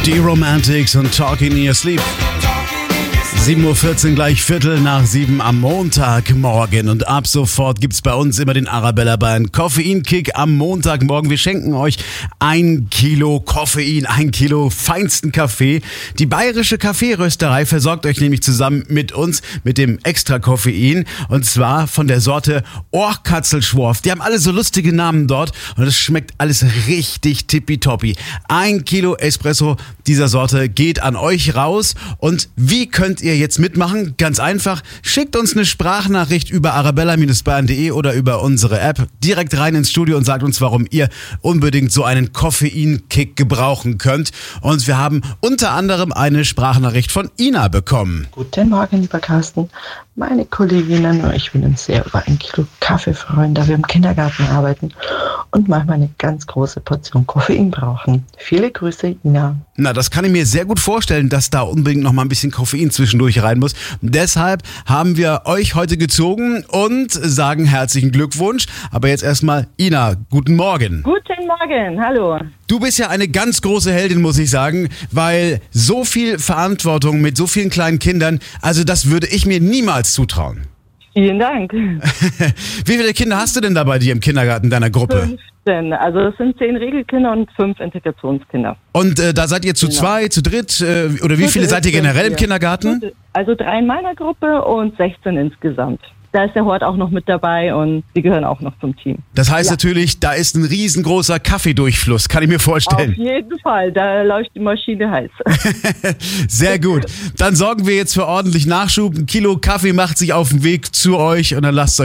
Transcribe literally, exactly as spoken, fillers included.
Die Romantics und Talking in Your Sleep. sieben Uhr vierzehn, gleich Viertel nach sieben am Montagmorgen. Und ab sofort gibt's bei uns immer den Arabella Band Koffeinkick am Montagmorgen. Wir schenken euch ein Kilo Koffein, ein Kilo feinsten Kaffee. Die Bayerische Kaffeerösterei versorgt euch nämlich zusammen mit uns mit dem extra Koffein. Und zwar von der Sorte Orchkatzelschworf. Die haben alle so lustige Namen dort und es schmeckt alles richtig tippitoppi. Ein Kilo Espresso dieser Sorte geht an euch raus. Und wie könnt ihr jetzt mitmachen? Ganz einfach, schickt uns eine Sprachnachricht über arabella Bindestrich bayern punkt de oder über unsere App direkt rein ins Studio und sagt uns, warum ihr unbedingt so einen Koffeinkick gebrauchen könnt. Und wir haben unter anderem eine Sprachnachricht von Ina bekommen. Guten Morgen, lieber Carsten. Meine Kolleginnen und ich würden uns sehr über ein Kilo Kaffee freuen, da wir im Kindergarten arbeiten und manchmal eine ganz große Portion Koffein brauchen. Viele Grüße, Ina. Na, das kann ich mir sehr gut vorstellen, dass da unbedingt noch mal ein bisschen Koffein zwischendurch rein muss. Deshalb haben wir euch heute gezogen und sagen herzlichen Glückwunsch. Aber jetzt erstmal Ina, guten Morgen. Guten Morgen, hallo. Du bist ja eine ganz große Heldin, muss ich sagen, weil so viel Verantwortung mit so vielen kleinen Kindern, also das würde ich mir niemals zutrauen. Vielen Dank. Wie viele Kinder hast du denn da bei dir im Kindergarten deiner Gruppe? fünfzehn. Also es sind zehn Regelkinder und fünf Integrationskinder. Und äh, da seid ihr zu Genau. zwei, zu dritt äh, oder wie viele seid ihr generell im Kindergarten? Also drei in meiner Gruppe und sechzehn insgesamt. Da ist der Hort auch noch mit dabei und die gehören auch noch zum Team. Das heißt Ja. natürlich, da ist ein riesengroßer Kaffeedurchfluss, kann ich mir vorstellen. Auf jeden Fall, da läuft die Maschine heiß. Sehr gut. Dann sorgen wir jetzt für ordentlich Nachschub. Ein Kilo Kaffee macht sich auf den Weg zu euch und dann lasst euch